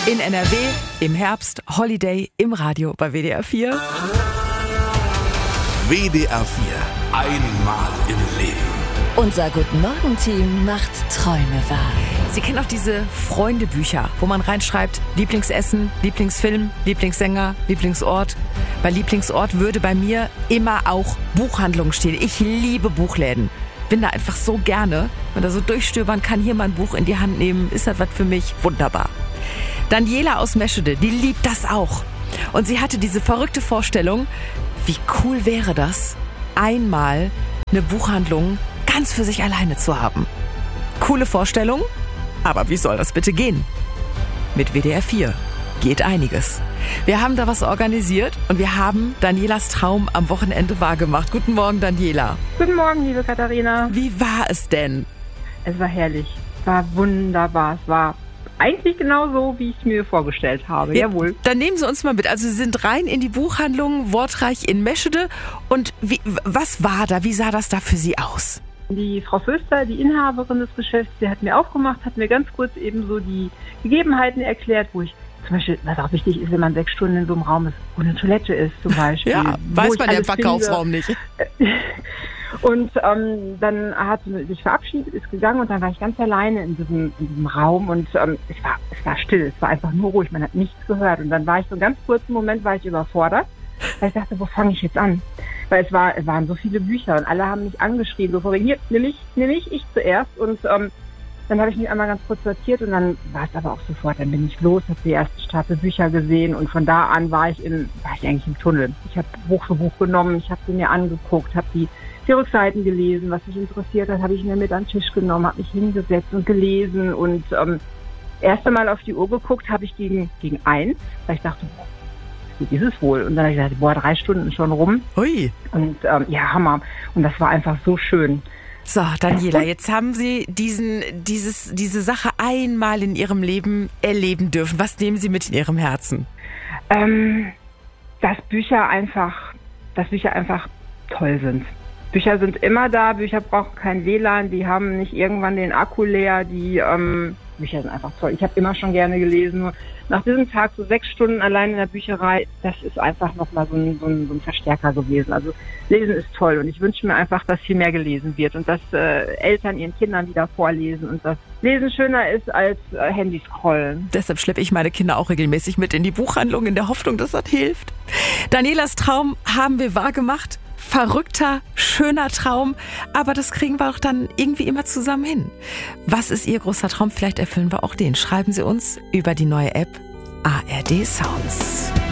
In NRW, im Herbst, Holiday im Radio bei WDR 4. WDR 4, einmal im Leben. Unser Guten-Morgen-Team macht Träume wahr. Sie kennen auch diese Freundebücher, wo man reinschreibt, Lieblingsessen, Lieblingsfilm, Lieblingssänger, Lieblingsort. Bei Lieblingsort würde bei mir immer auch Buchhandlung stehen. Ich liebe Buchläden. Bin da einfach so gerne. Wenn da so durchstöbern kann, hier mal ein Buch in die Hand nehmen, ist das was für mich wunderbar. Daniela aus Meschede, die liebt das auch. Und sie hatte diese verrückte Vorstellung, wie cool wäre das, einmal eine Buchhandlung ganz für sich alleine zu haben. Coole Vorstellung, aber wie soll das bitte gehen? Mit WDR 4 geht einiges. Wir haben da was organisiert und wir haben Danielas Traum am Wochenende wahrgemacht. Guten Morgen, Daniela. Guten Morgen, liebe Katharina. Wie war es denn? Es war herrlich. Es war wunderbar. Es war eigentlich genau so, wie ich es mir vorgestellt habe. Ja, jawohl. Dann nehmen Sie uns mal mit. Also Sie sind rein in die Buchhandlung Wortreich in Meschede. Und was war da? Wie sah das da für Sie aus? Die Frau Föster, die Inhaberin des Geschäfts, die hat mir aufgemacht, hat mir ganz kurz eben so die Gegebenheiten erklärt, wo ich zum Beispiel, was auch wichtig ist, wenn man 6 Stunden in so einem Raum ist, wo eine Toilette ist zum Beispiel. Ja, weiß man ja im Verkaufsraum nicht. Und dann hat sie sich verabschiedet, ist gegangen und dann war ich ganz alleine in diesem Raum und es war still, es war einfach nur ruhig, man hat nichts gehört. Und dann war ich so einen ganz kurzen Moment überfordert, weil ich dachte, wo fange ich jetzt an? Weil es waren so viele Bücher und alle haben mich angeschrieben, so vorhin, hier, nimm ich zuerst. Und dann habe ich mich einmal ganz kurz sortiert und dann war es aber auch sofort, dann bin ich los, habe die erste Stapel Bücher gesehen und von da an war ich eigentlich im Tunnel. Ich habe Buch für Buch genommen, ich habe sie mir angeguckt, habe die Rückseiten gelesen, was mich interessiert hat, habe ich mir mit an den Tisch genommen, habe mich hingesetzt und gelesen und erst einmal auf die Uhr geguckt habe ich gegen 1, weil ich dachte, wie ist es wohl? Und dann habe ich gesagt, 3 Stunden schon rum. Ui. Und ja, Hammer. Und das war einfach so schön. So, Daniela, jetzt haben Sie diese Sache einmal in Ihrem Leben erleben dürfen. Was nehmen Sie mit in Ihrem Herzen? Dass Bücher einfach toll sind. Bücher sind immer da, Bücher brauchen kein WLAN, die haben nicht irgendwann den Akku leer, Bücher sind einfach toll. Ich habe immer schon gerne gelesen, nur nach diesem Tag so 6 Stunden allein in der Bücherei, das ist einfach nochmal so ein Verstärker gewesen. Also Lesen ist toll und ich wünsche mir einfach, dass viel mehr gelesen wird und dass Eltern ihren Kindern wieder vorlesen und dass Lesen schöner ist als Handyscrollen. Deshalb schleppe ich meine Kinder auch regelmäßig mit in die Buchhandlung in der Hoffnung, dass das hilft. Danielas Traum haben wir wahrgemacht. Verrückter, schöner Traum, aber das kriegen wir auch dann irgendwie immer zusammen hin. Was ist Ihr großer Traum? Vielleicht erfüllen wir auch den. Schreiben Sie uns über die neue App ARD Sounds.